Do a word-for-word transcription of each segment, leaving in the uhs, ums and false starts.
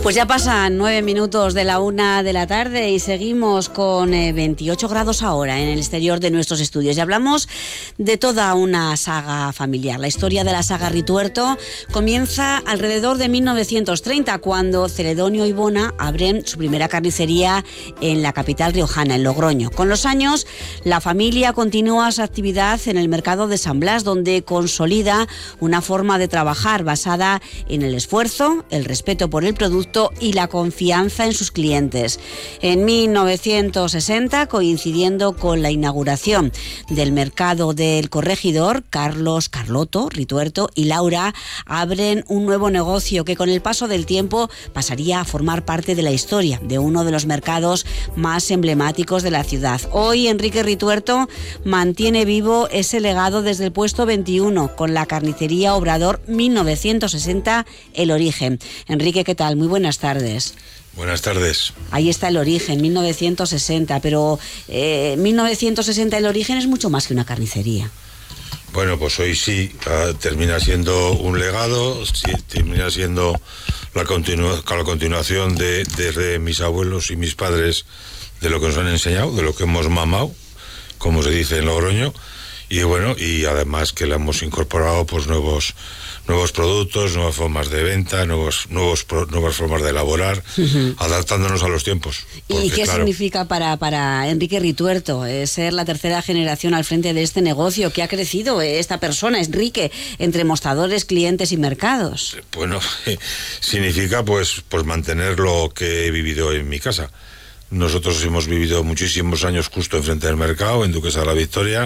Pues ya pasan nueve minutos de la una de la tarde y seguimos con eh, veintiocho grados ahora en el exterior de nuestros estudios. Y hablamos de toda una saga familiar. La historia de la saga Rituerto comienza alrededor de mil novecientos treinta, cuando Celedonio y Bona abren su primera carnicería en la capital riojana, en Logroño. Con los años, la familia continúa su actividad en el mercado de San Blas, donde consolida una forma de trabajar basada en el esfuerzo, el respeto por el producto y la confianza en sus clientes. En mil novecientos sesenta, coincidiendo con la inauguración del mercado del Corregidor, Carlos, Carloto, Rituerto y Laura abren un nuevo negocio que con el paso del tiempo pasaría a formar parte de la historia de uno de los mercados más emblemáticos de la ciudad. Hoy Enrique Rituerto mantiene vivo ese legado desde el puesto veintiuno con la carnicería Obrador mil novecientos sesenta, El Origen. Enrique, ¿qué tal? Muy buenas tardes. Buenas tardes. Ahí está El Origen, mil novecientos sesenta, pero eh, mil novecientos sesenta El Origen es mucho más que una carnicería. Bueno, pues hoy sí, uh, termina siendo un legado, sí, termina siendo la, continu- la continuación de, de, de mis abuelos y mis padres, de lo que nos han enseñado, de lo que hemos mamado, como se dice en Logroño, y bueno, y además que le hemos incorporado pues nuevos nuevos productos, nuevas formas de venta, nuevos, nuevos nuevas formas de elaborar, uh-huh. adaptándonos a los tiempos. Porque, ¿y qué claro, significa para, para Enrique Rituerto eh, ser la tercera generación al frente de este negocio? ¿Qué ha crecido eh, esta persona, Enrique, entre mostradores, clientes y mercados? Bueno, eh, significa pues, pues mantener lo que he vivido en mi casa. Nosotros hemos vivido muchísimos años justo enfrente del mercado, en Duquesa de la Victoria,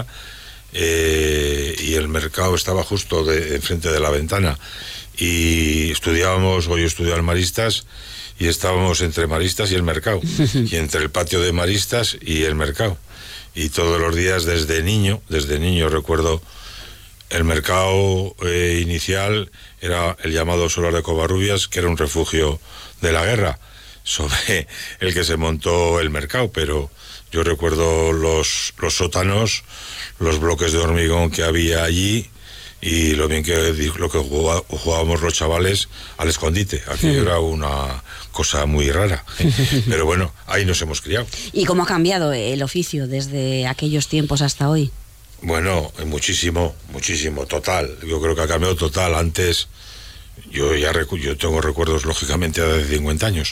Eh, y el mercado estaba justo de, enfrente de la ventana y estudiábamos, o yo estudiaba en Maristas y estábamos entre Maristas y el mercado y entre el patio de Maristas y el mercado, y todos los días desde niño, desde niño recuerdo el mercado eh, inicial era el llamado Solar de Covarrubias, que era un refugio de la guerra sobre el que se montó el mercado, pero yo recuerdo los, los sótanos, los bloques de hormigón que había allí y lo bien que lo que jugá, jugábamos los chavales al escondite. Aquello era una cosa muy rara, pero bueno, ahí nos hemos criado. ¿Y cómo ha cambiado el oficio desde aquellos tiempos hasta hoy? Bueno, muchísimo, muchísimo, total. Yo creo que ha cambiado total. Antes, yo ya recu- yo tengo recuerdos lógicamente de cincuenta años.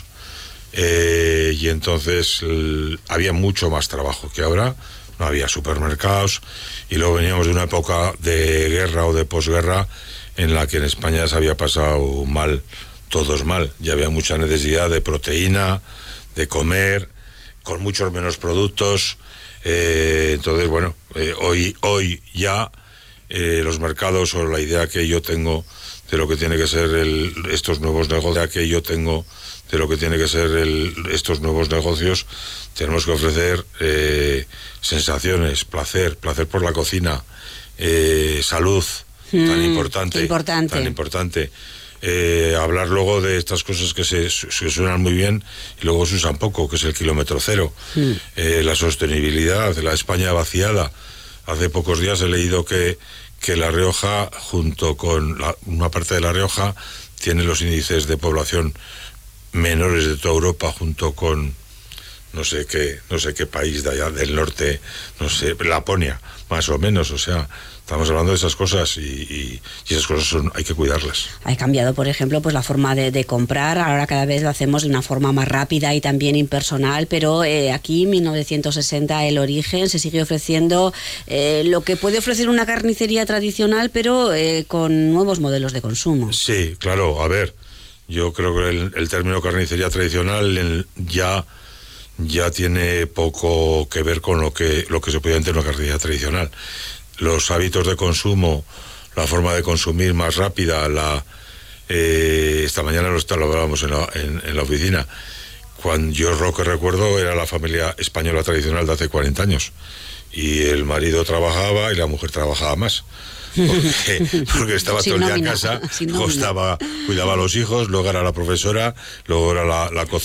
Eh, y entonces el, había mucho más trabajo que ahora, no había supermercados, y luego veníamos de una época de guerra o de posguerra en la que en España se había pasado mal, todos mal, y había mucha necesidad de proteína, de comer, con muchos menos productos, eh, entonces bueno, eh, hoy, hoy ya eh, los mercados, o la idea que yo tengo de lo que tiene que ser el, estos nuevos negocios, que yo tengo de lo que tiene que ser el, estos nuevos negocios, tenemos que ofrecer eh, sensaciones, placer, placer por la cocina, eh, salud, mm, tan importante, importante. tan importante. Eh, hablar luego de estas cosas que se que suenan muy bien y luego se usan poco, que es el kilómetro cero, mm. eh, la sostenibilidad, la España vaciada. Hace pocos días he leído que que La Rioja, junto con la, una parte de La Rioja, tiene los índices de población menores de toda Europa, junto con no sé qué, no sé qué país de allá del norte, no sé, Laponia, más o menos. O sea, estamos hablando de esas cosas y, y, y esas cosas son, hay que cuidarlas. Ha cambiado, por ejemplo, pues la forma de, de comprar. Ahora cada vez lo hacemos de una forma más rápida y también impersonal, pero eh, aquí, mil novecientos sesenta, El Origen se sigue ofreciendo eh, lo que puede ofrecer una carnicería tradicional, pero eh, con nuevos modelos de consumo. Sí, claro, a ver, yo creo que el, el término carnicería tradicional el, ya... ya tiene poco que ver con lo que lo que se podía entender en una carnicería tradicional. Los hábitos de consumo, la forma de consumir más rápida, la eh, esta mañana lo, lo hablábamos en la, en, en la oficina. Cuando yo lo que recuerdo era la familia española tradicional de hace cuarenta años, y el marido trabajaba y la mujer trabajaba más. Porque, porque estaba todo el día en casa, luego estaba, cuidaba a los hijos, luego era la profesora, luego era la, la cocina.